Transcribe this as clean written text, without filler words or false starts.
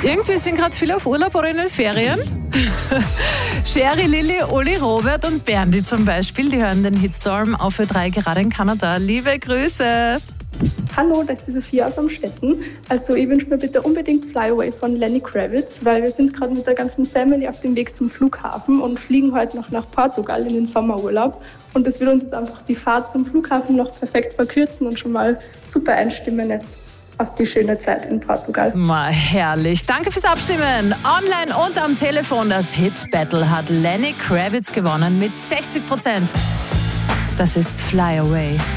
Irgendwie sind gerade viele auf Urlaub oder in den Ferien. Sherry, Lilly, Uli, Robert und Berndi zum Beispiel, die hören den Hitstorm auf Ö3 gerade in Kanada. Liebe Grüße! Hallo, das ist die Sophia aus Amstetten. Also ich wünsche mir bitte unbedingt Fly Away von Lenny Kravitz, weil wir sind gerade mit der ganzen Family auf dem Weg zum Flughafen und fliegen heute noch nach Portugal in den Sommerurlaub. Und das wird uns jetzt einfach die Fahrt zum Flughafen noch perfekt verkürzen und schon mal super einstimmen jetzt auf die schöne Zeit in Portugal. Mal herrlich. Danke fürs Abstimmen. Online und am Telefon. Das Hit-Battle hat Lenny Kravitz gewonnen mit 60%. Das ist Fly Away.